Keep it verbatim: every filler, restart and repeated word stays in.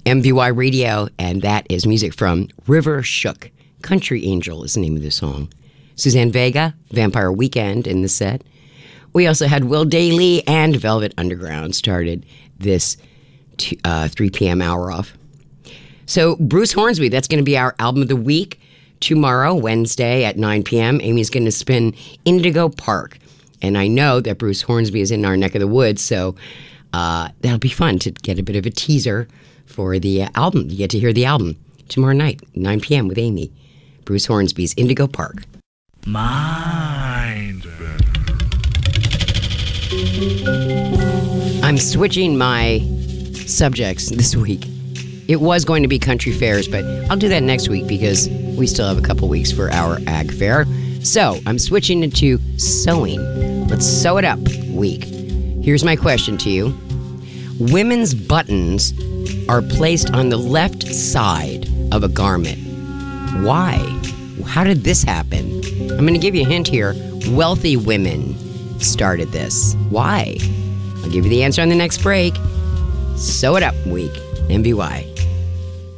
M V Y Radio, and that is music from River Shook. Country Angel is the name of the song. Suzanne Vega, Vampire Weekend in the set. We also had Will Dailey and Velvet Underground started this t- uh, three p.m. hour off. So Bruce Hornsby, that's going to be our album of the week. Tomorrow, Wednesday at nine p.m., Amy's going to spin Indigo Park. And I know that Bruce Hornsby is in our neck of the woods, so uh, that'll be fun to get a bit of a teaser for the uh, album. You get to hear the album tomorrow night, nine p.m. with Amy. Bruce Hornsby's Indigo Park. Mind Bender. I'm switching my subjects this week. It was going to be country fairs, but I'll do that next week because we still have a couple weeks for our ag fair. So I'm switching it to sewing. Let's sew it up week. Here's my question to you. Women's buttons are placed on the left side of a garment. Why? How did this happen? I'm going to give you a hint here. Wealthy women started this. Why? I'll give you the answer on the next break. Sew it up week. M V Y.